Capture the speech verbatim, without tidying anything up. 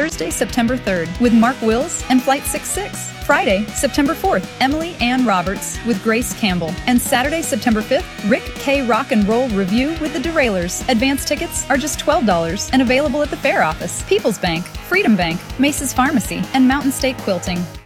Thursday, September third, with Mark Wills and Flight sixty-six. Friday, September fourth, Emily Ann Roberts with Grace Campbell. And Saturday, September fifth, Rick K. Rock and Roll Review with the Derailers. Advance tickets are just twelve dollars and available at the fair office, People's Bank, Freedom Bank, Mace's Pharmacy, and Mountain State Quilting.